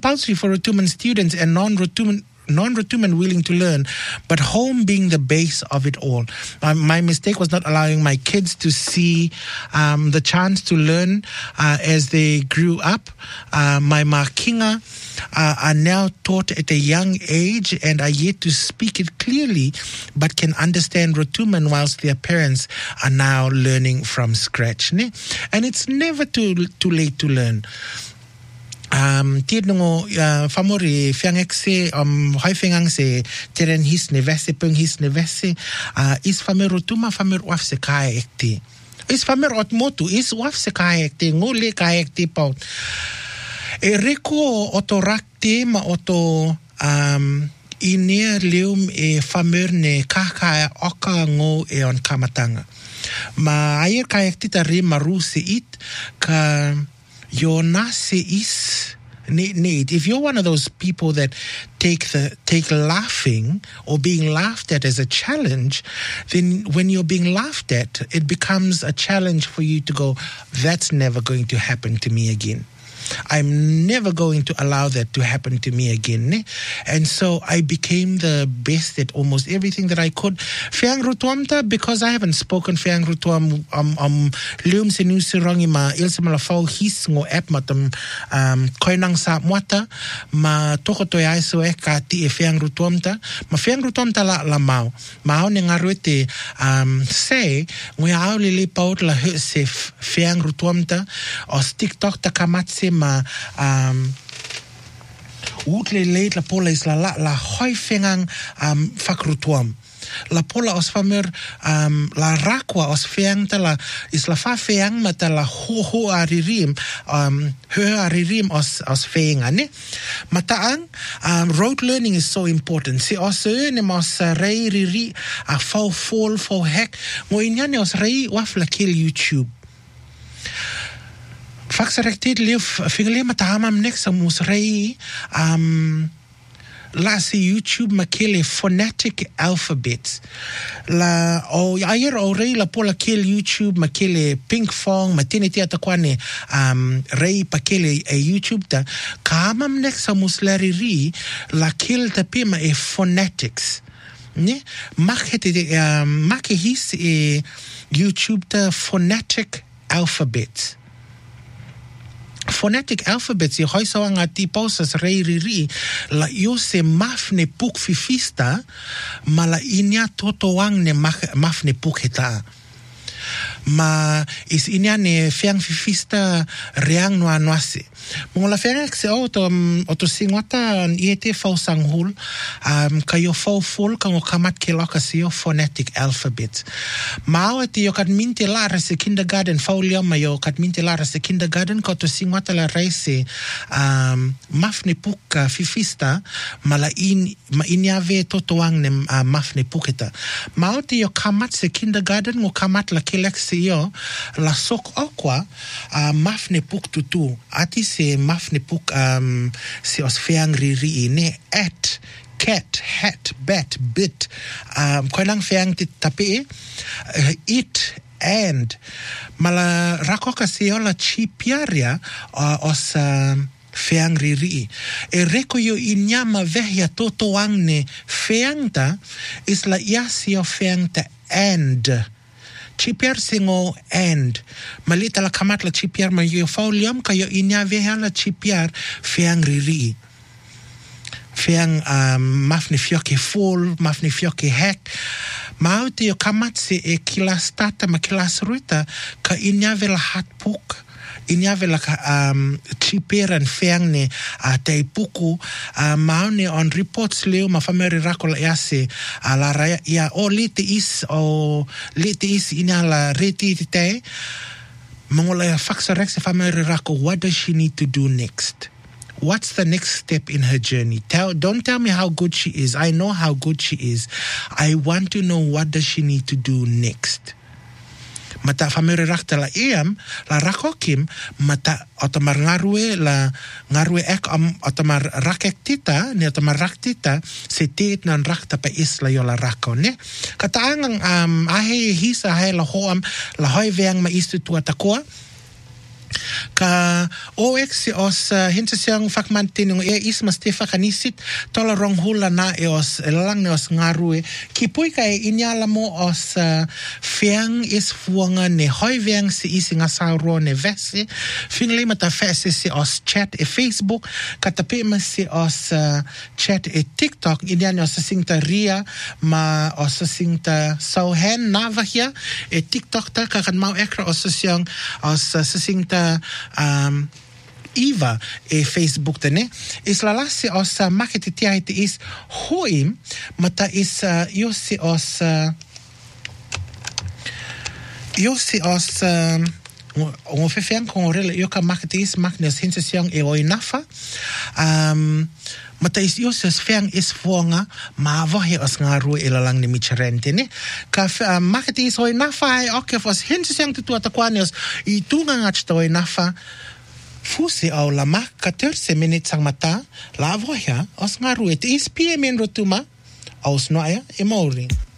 compulsory for Rotuman students and non-Rotuman willing to learn, but home being the base of it all. My mistake was not allowing my kids to see the chance to learn as they grew up. My Makinga are now taught at a young age and are yet to speak it clearly, but can understand Rotuman whilst their parents are now learning from scratch. Ne? And it's never too late to learn. Tidngo famori fiangek se hoifengang se teren his nevese pung his nevese is famero tuma famer waf se kai ekti is famer ot motu is waf se kai ekti ngole kai ekti paut e reko otorakte ma oto inia leum e famer ne kaka oka ngo e on kamatanga ma ayer kai ekti tari maru se it ka your nase is need. If you're one of those people that take laughing or being laughed at as a challenge, then when you're being laughed at, it becomes a challenge for you to go, that's never going to happen to me again. I'm never going to allow that to happen to me again. Ne? And so I became the best at almost everything that I could. Feang Rutuamta, because I haven't spoken Feang Rutuam Leum Senu Sirangi ma Ilsamala Fau His ngo app matam Koinang Sa Mwata ma Tokoto Yaiso Eka ti e Feang Rutuamta ma Feang Rutuamta la mau Mao ne ngaruete say we au lili paut la se Feang Rutuamta os TikTok ta kamatse ma utle leit la pola is la hoifengang fakrutuam la pola os famer la rakwa os feangta la is la fa feang mata la ho aririm aririm os feanga ne mataang rote learning is so important si os ne mas rei riri a fall hack mo inyane os rei waf la kill YouTube Faxerected live fingerly matamam next amus rei lasi YouTube makele phonetic alphabets la o ayer o rei la pola kill YouTube makele pink fong matinity atakwane rei pakele a YouTube ta kamam next amus lariri la kill ta pima e phonetics ne make his e YouTube ta phonetic alphabets. Phonetic alphabets y hoisawanga ti pausas rei riri la yo se mafne puk fifista mala inya toto wang ne mafne puk heta ma is inya ne fiang fifista reang noa noase mongola fiang se auto singwata iete fau sanghul kayo fau full kango kamat keloka siyo phonetic alphabet mao eti yo kat minte lara se kindergarten fau liam ma yo kat minte lara se kindergarten kato singwata la reise mafne puk fifista mala inya ve toto wang ne mafne puketa mao eti yo kamat se kindergarten ngo kamat la kelek yo la sok okwa mafne puk tutu ati se mafne puk se os feang riri ne at cat hat bat bit koilang feang ti tapi it and mala rakoka se la chipiaria os feang riri e reko yo inyama vehia toto wangne feangta is la yasi o feangta and chipiar singo and malita la kamat la chipiar ma yo fauliam kayo inya veha la chipiar feang riri feang mafne fioke full mafne fioke hack mauti yo kamat se e kilas tata ma kilas ruta ka inya vela hat puk inya vela chipiran feang ne te puku maune on reports leo ma famere rakola yase la raya ya o lite is inya la reti te mongola faxa rex famere rako what does she need to do next? What's the next step in her journey? Don't tell me how good she is. I know how good she is. I want to know what does she need to do next. Mata famere rakta la iam la rakokim mata otomar ngarue ek otomar rakek tita ne otomar raktita se tit nan rakta pa isla yo la rako ne kataangang ahe hisa ahe la hoam la hoi veang ma istu tua takoa Ka OX os hinta siyang fakmantin ng ismas te fakanisit tola rong hula na os lang ne os ngarue kipui ka inyala mo os fiang is fuanga ne hoiviang si isi nga sauro ne vesi finle mata fesi si os chat Facebook katapi mas si os chat TikTok inyan os singta ria ma os singta sauhen navahia TikTok ta kakan mau ekra os siyang os singta Eva Facebook tene is lalasi os maketitia iti is hoim mata is yosi os ngofefeang kung rela yoka maketis maknes hinsa siyang eoinafa mata is yoses feang is fuanga mavohe os ngaru ilalang ni micharente ne ka maketi is hoi nafa okay fos hinsa siyang tutu atakwanios itunga ngachto hoi nafa fusi au lama 14 minutes ang mata lavohe os ngaru it is PM rotuma aus noaya emoring